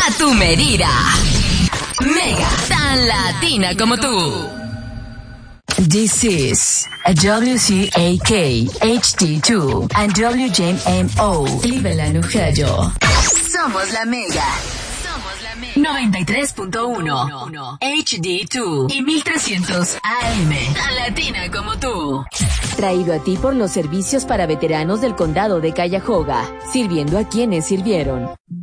a tu medida. Mega, tan latina como tú. This is a WCAK HD2 and WJMO Cleveland, Ohio. Somos la Mega. 93.1 HD2 y 1300 AM. Tan latina como tú. Traído a ti por los servicios para veteranos del condado de Cuyahoga, sirviendo a quienes sirvieron.